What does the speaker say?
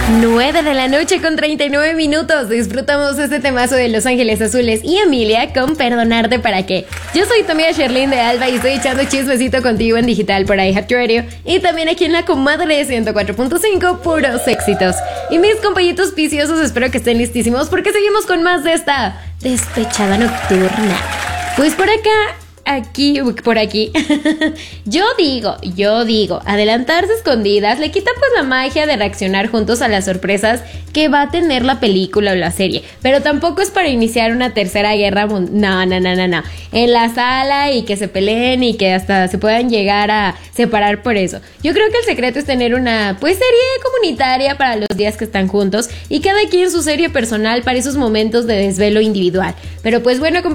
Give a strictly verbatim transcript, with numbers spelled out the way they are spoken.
nueve de la noche con treinta y nueve minutos. Disfrutamos este temazo de Los Ángeles Azules y Emilia con Perdonarte para qué. Yo soy tu amiga Sherlyn de Alba y estoy echando chismecito contigo en digital por iHeart Radio y también aquí en la comadre ciento cuatro punto cinco, puros éxitos. Y mis compañitos viciosos, espero que estén listísimos porque seguimos con más de esta despechada nocturna. Pues por acá... Aquí, por aquí. Yo digo, yo digo, adelantarse escondidas le quita pues la magia de reaccionar juntos a las sorpresas que va a tener la película o la serie. Pero tampoco es para iniciar una tercera guerra mundial. No, no, no, no, no. En la sala y que se peleen y que hasta se puedan llegar a separar por eso. Yo creo que el secreto es tener una pues serie comunitaria para los días que están juntos y cada quien su serie personal para esos momentos de desvelo individual. Pero pues bueno,